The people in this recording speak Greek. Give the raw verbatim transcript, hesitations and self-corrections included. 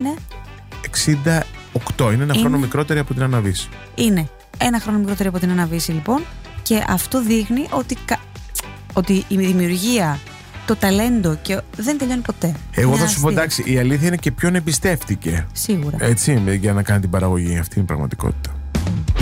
είναι? εξήντα οκτώ. Είναι ένα Είναι... χρόνο μικρότερη από την Άννα Βύση. Είναι ένα χρόνο μικρότερη από την Άννα Βύση, λοιπόν. Και αυτό δείχνει ότι, κα... ότι η δημιουργία, το ταλέντο και δεν τελειώνει ποτέ. Εγώ θα σου πω, εντάξει, η αλήθεια είναι και ποιον εμπιστεύτηκε. Σίγουρα. Έτσι, για να κάνει την παραγωγή. Αυτή είναι η πραγματικότητα.